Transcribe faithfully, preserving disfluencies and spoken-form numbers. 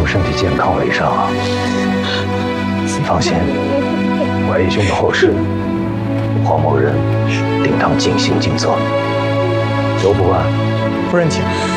身体健康为上啊。你放心，怀义兄的后事，黄某人定当尽心尽责。有不安， 夫人请。